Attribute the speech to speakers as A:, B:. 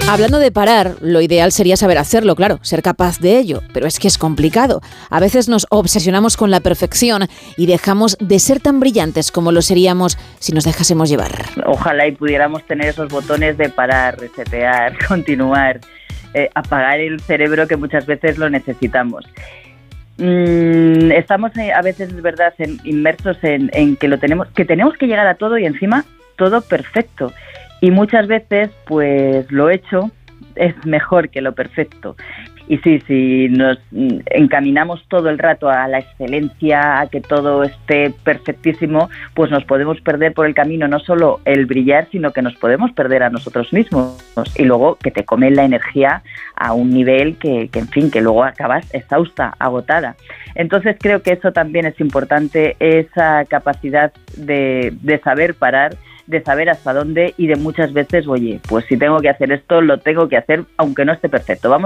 A: Hablando de parar, lo ideal sería saber hacerlo, claro, ser capaz de ello, pero es que es complicado. A veces nos obsesionamos con la perfección y dejamos de ser tan brillantes como lo seríamos si nos dejásemos llevar.
B: Ojalá y pudiéramos tener esos botones de parar, resetear, continuar, apagar el cerebro, que muchas veces lo necesitamos. Estamos a veces, es verdad, inmersos en que tenemos que llegar a todo y encima todo perfecto. Y muchas veces, pues lo hecho es mejor que lo perfecto. Y sí, si nos encaminamos todo el rato a la excelencia, a que todo esté perfectísimo, pues nos podemos perder por el camino no solo el brillar, sino que nos podemos perder a nosotros mismos. Y luego que te comen la energía a un nivel que en fin, que luego acabas exhausta, agotada. Entonces creo que eso también es importante, esa capacidad de saber parar, de saber hasta dónde y de muchas veces, oye, pues si tengo que hacer esto, lo tengo que hacer aunque no esté perfecto. Vamos